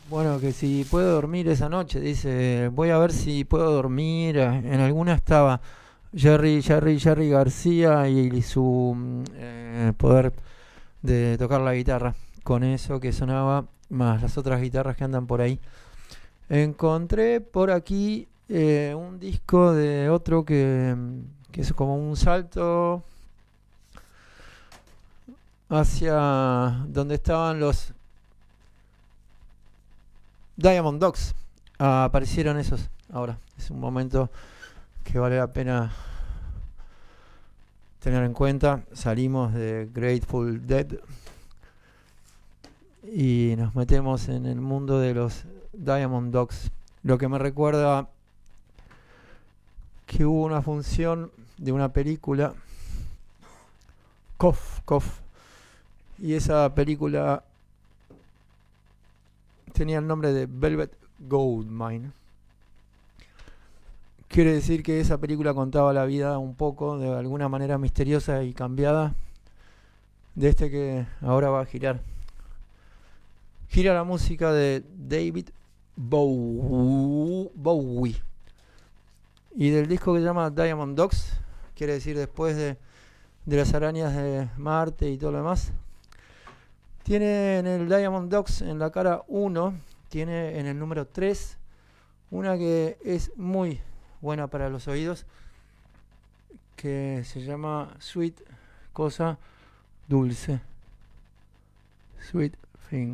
Bueno, que si puedo dormir esa noche, dice, voy a ver si puedo dormir. En alguna estaba Jerry García y su poder de tocar la guitarra. Con eso que sonaba, más las otras guitarras que andan por ahí. Encontré por aquí un disco de otro que es como un salto hacia donde estaban los Diamond Dogs. Aparecieron esos ahora. Es un momento que vale la pena tener en cuenta. Salimos de Grateful Dead y nos metemos en el mundo de los Diamond Dogs. Lo que me recuerda que hubo una función de una película, Cough, y esa película tenía el nombre de Velvet Goldmine. Quiere decir que esa película contaba la vida un poco, de alguna manera misteriosa y cambiada, de este que ahora va a girar. Gira la música de David Bowie. Y del disco que se llama Diamond Dogs, quiere decir después de las arañas de Marte y todo lo demás. Tiene en el Diamond Dogs, en la cara 1, tiene en el número 3 una que es muy buena para los oídos, que se llama Sweet, cosa dulce. Sweet thing.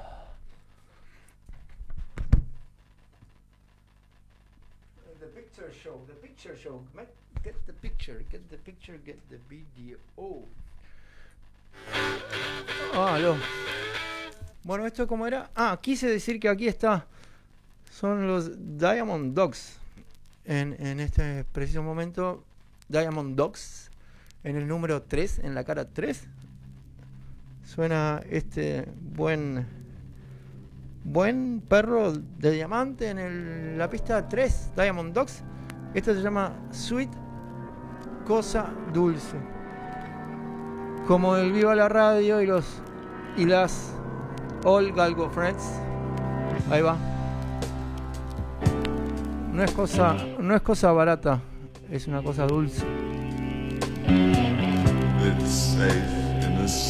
The picture show. Get the picture, get the video. No. Bueno, ¿esto cómo era? Quise decir que aquí está. Son los Diamond Dogs. En este preciso momento, Diamond Dogs. En el número 3, en la cara 3. Suena este buen perro de diamante en la pista 3, Diamond Dogs. Esto se llama Sweet, cosa dulce. Como el Viva la Radio y las All Galgo Friends. Ahí va. No es cosa barata, es una cosa dulce. It's safe.